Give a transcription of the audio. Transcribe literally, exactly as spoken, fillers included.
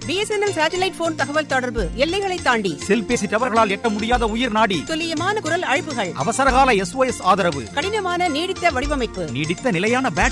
BSNL satellite phone தகவல் தொடர்பு எல்லைகளை தாண்டி செல்பேசி டவர்களால் எட்ட முடியாத உயிர் நாடி. துல்லியமான குரல் அழைப்புகள், அவசரகால எஸ்ஓஎஸ் ஆதரவு, கடினமான நீடித்த வடிவமைப்பு, நீடித்த நிலையான பேட்டரி